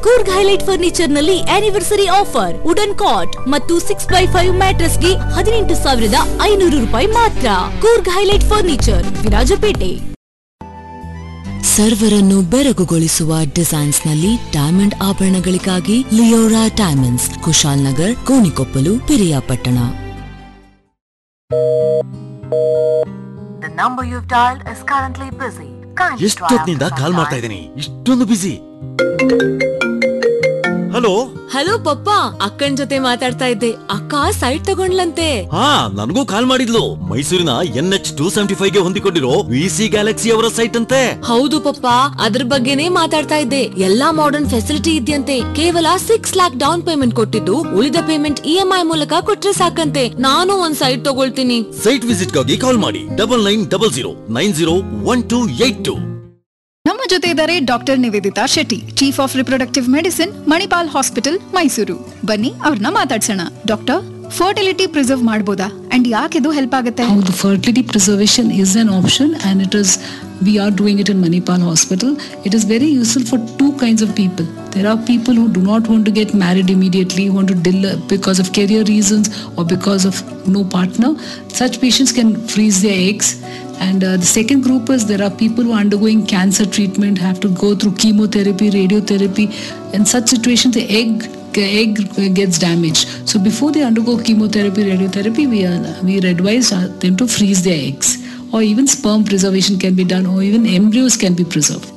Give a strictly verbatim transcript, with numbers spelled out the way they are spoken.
Coorg highlight furniture ನಲ್ಲಿ anniversary offer wooden ಕಾಟ್ ಮತ್ತು six by five mattress ಗೆ ಹದಿನೆಂಟು ಸಾವಿರದ ಐನೂರು ರೂಪಾಯಿ ಮಾತ್ರ. Coorg highlight furniture, Virajpet. ಸರ್ವರನ್ನು ಬೆರಗುಗೊಳಿಸುವ designs ನಲ್ಲಿ diamond ಆಭರಣಗಳಿಗಾಗಿ Leora diamonds, Kushal Nagar, Konikoppal, Piriyapatna. The number you've dialed is currently busy. ಎಷ್ಟೊತ್ತಿನಿಂದ ಕಾಲ್ ಮಾಡ್ತಾ ಇದ್ದೀನಿ, ಇಷ್ಟೊಂದು ಬಿಸಿ. ಹಲೋ ಹಲೋ ಪಪ್ಪ, ಅಕ್ಕನ್ ಜೊತೆ ಮಾತಾಡ್ತಾ ಇದ್ದೆ. ಅಕ್ಕ ಸೈಟ್ ತಗೊಂಡ್ಲಂತೆ. ಹಾ, ನನಗೂ ಕಾಲ್ ಮಾಡಿದ್ಲು. ಮೈಸೂರಿನ N H two seventy five ಗೆ ಹೊಂದಿಕೊಂಡಿರೋ ವಿ ಸಿ ಗ್ಯಾಲಕ್ಸಿ ಅವರ ಸೈಟ್ ಅಂತೆ. ಹೌದು ಪಪ್ಪ, ಅದ್ರ ಬಗ್ಗೆನೇ ಮಾತಾಡ್ತಾ ಇದ್ದೆ. ಎಲ್ಲಾ ಮಾಡರ್ನ್ ಫೆಸಿಲಿಟಿ ಇದೆಯಂತೆ. ಕೇವಲ ಸಿಕ್ಸ್ ಲ್ಯಾಕ್ ಡೌನ್ ಪೇಮೆಂಟ್ ಕೊಟ್ಟಿದ್ದು ಉಳಿದ ಪೇಮೆಂಟ್ ಇ ಎಂ ಐ ಮೂಲಕ ಕೊಟ್ರೆ ಸಾಕಂತೆ. ನಾನು ಒಂದ್ ಸೈಟ್ ತಗೊಳ್ತೀನಿ. ಸೈಟ್ ವಿಸಿಟ್ ಗಾಗಿ ಕಾಲ್ ಮಾಡಿ double nine double zero nine zero one two eight two. ನಮ್ಮ ಜೊತೆ ಇದ್ದಾರೆ doctor Nivedita Shetty, chief of reproductive medicine, Manipal hospital, Mysuru. ಬನ್ನಿ ಅವ್ರನ್ನ ಮಾತಾಡ್ಸೋಣ. ಡಾಕ್ಟರ್, ಫರ್ಟಿಲಿಟಿ ಪ್ರಿಸರ್ವ್ ಮಾಡಬಹುದಾ ಅಂಡ್ ಯಾಕೆ ಇದು ಹೆಲ್ಪ್ ಆಗುತ್ತೆ? ಹೌದು, fertility preservation is an option and it is we are doing it in Manipal Hospital. It is very useful for two kinds of people. There are people who do not want to get married immediately, want to delay because of career reasons or because of no partner. Such patients can freeze their eggs. And uh, the second group is there are people who are undergoing cancer treatment, have to go through chemotherapy, radiotherapy. In such situations, the egg egg gets damaged. So before they undergo chemotherapy, radiotherapy, we uh, we advise them to freeze their eggs. Or even sperm preservation can be done, or even embryos can be preserved.